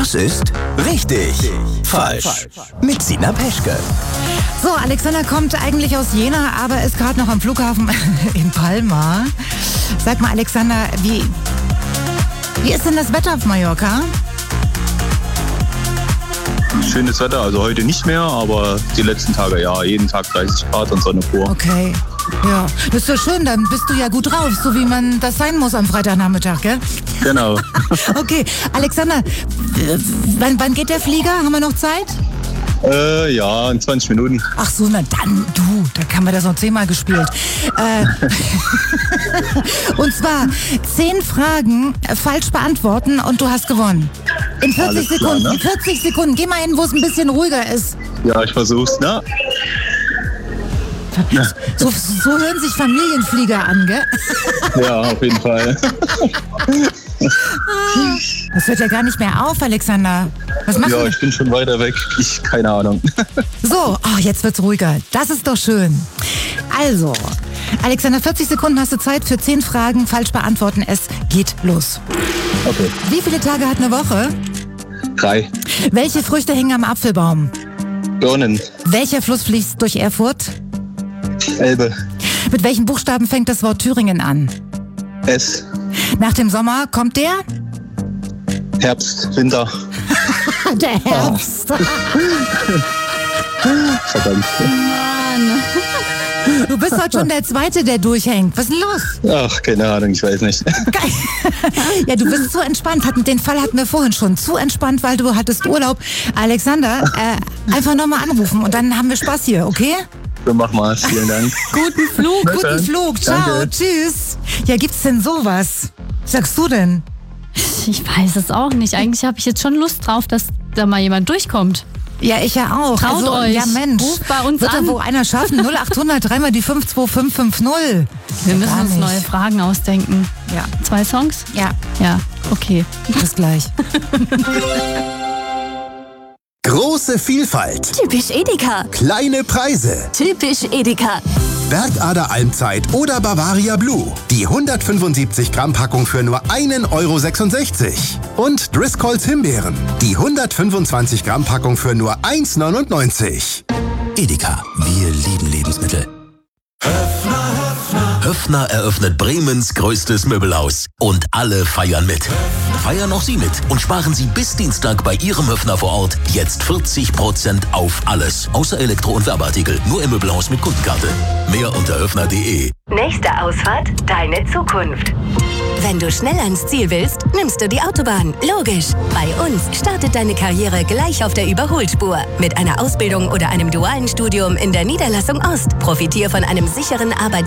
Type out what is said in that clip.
Das ist richtig falsch. Mit Sina Peschke. So, Alexander kommt eigentlich aus Jena, aber ist gerade noch am Flughafen in Palma. Sag mal, Alexander, wie ist denn das Wetter auf Mallorca? Schönes Wetter, also heute nicht mehr, aber die letzten Tage ja, jeden Tag 30 Grad und Sonne pur. Okay, ja, das ist doch schön, dann bist du ja gut drauf, so wie man das sein muss am Freitagnachmittag, gell? Genau. Okay, Alexander, wann geht der Flieger? Haben wir noch Zeit? Ja, in 20 Minuten. Ach so, na dann, da haben wir das noch 10-mal gespielt. Und zwar 10 Fragen falsch beantworten und du hast gewonnen. In 40 Alles klar, Sekunden. ne? In 40 Sekunden. Geh mal hin, wo es ein bisschen ruhiger ist. Ja, ich versuch's, ne? So hören sich Familienflieger an, gell? Ja, auf jeden Fall. Das hört ja gar nicht mehr auf, Alexander. Was machst Ja, du? ich bin schon weiter weg. Keine Ahnung. So, jetzt wird's ruhiger. Das ist doch schön. Also, Alexander, 40 Sekunden hast du Zeit für 10 Fragen. Falsch beantworten. Es geht los. Okay. Wie viele Tage hat eine Woche? 3. Welche Früchte hängen am Apfelbaum? Birnen. Welcher Fluss fließt durch Erfurt? Elbe. Mit welchem Buchstaben fängt das Wort Thüringen an? S. Nach dem Sommer kommt der? Herbst. Winter. Der Herbst. Verdammt. Du bist heute schon der Zweite, der durchhängt. Was ist denn los? Ach, keine Ahnung, ich weiß nicht. Geil. Ja, du bist zu entspannt. Den Fall hatten wir vorhin schon. Zu entspannt, weil du hattest Urlaub. Alexander, einfach nochmal anrufen und dann haben wir Spaß hier, okay? So, mach mal. Vielen Dank. Guten Flug, guten Flug. Ciao, Danke. tschüss. Ja, gibt's denn sowas? Was sagst du denn? Ich weiß es auch nicht. Eigentlich habe ich jetzt schon Lust drauf, dass da mal jemand durchkommt. Ja, ich ja auch. Traut euch. Ja, Mensch. Ruft bei uns Wird an. da wohl einer schaffen? 0800 3 mal die 52550. Wir müssen Gar uns nicht. neue Fragen ausdenken. Ja. 2 Songs? Ja, Ja, okay. bis gleich. Große Vielfalt. Typisch Edeka. Kleine Preise. Typisch Edeka. Bergader Almzeit oder Bavaria Blue. Die 175 Gramm Packung für nur 1,66 €. Und Driscolls Himbeeren. Die 125 Gramm Packung für nur 1,99 €. Edeka. Wir lieben Lebensmittel. Höffner eröffnet Bremens größtes Möbelhaus. Und alle feiern mit. Feiern auch Sie mit und sparen Sie bis Dienstag bei Ihrem Höffner vor Ort jetzt 40% auf alles. Außer Elektro- und Werbeartikel. Nur im Möbelhaus mit Kundenkarte. Mehr unter höffner.de. Nächste Ausfahrt, deine Zukunft. Wenn du schnell ans Ziel willst, nimmst du die Autobahn. Logisch. Bei uns startet deine Karriere gleich auf der Überholspur. Mit einer Ausbildung oder einem dualen Studium in der Niederlassung Ost. Profitier von einem sicheren